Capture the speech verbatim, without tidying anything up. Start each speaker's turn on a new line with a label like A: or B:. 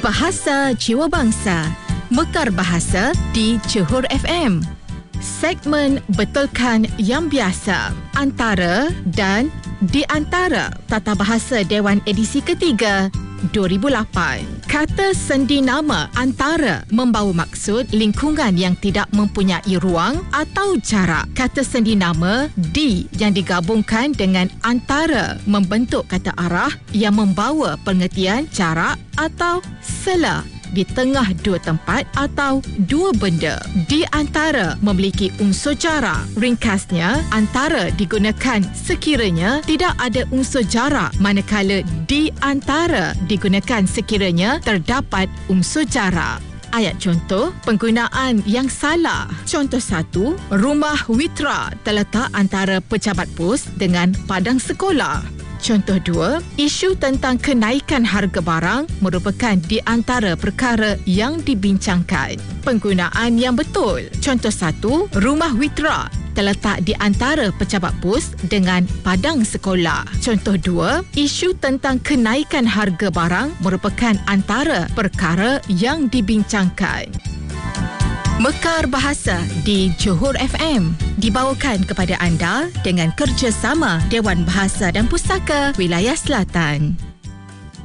A: Bahasa Jiwa Bangsa, Mekar Bahasa di Johor F M. Segmen Betulkan Yang Biasa, Antara dan Di Antara Tata Bahasa Dewan edisi ketiga dua ribu lapan. Kata sendi nama antara membawa maksud lingkungan yang tidak mempunyai ruang atau jarak. Kata sendi nama di yang digabungkan dengan antara membentuk kata arah yang membawa pengertian jarak atau sela di tengah dua tempat atau dua benda. Di antara memiliki unsur jarak. Ringkasnya, antara digunakan sekiranya tidak ada unsur jarak, manakala di antara digunakan sekiranya terdapat unsur jarak. Ayat contoh, penggunaan yang salah. Contoh satu, rumah Witra terletak antara pejabat pos dengan padang sekolah. Contoh dua, isu tentang kenaikan harga barang merupakan di antara perkara yang dibincangkan. Penggunaan yang betul. Contoh satu, rumah Witra terletak di antara pejabat pos dengan padang sekolah. Contoh dua, isu tentang kenaikan harga barang merupakan antara perkara yang dibincangkan. Mekar Bahasa di Johor F M dibawakan kepada anda dengan kerjasama Dewan Bahasa dan Pustaka Wilayah Selatan.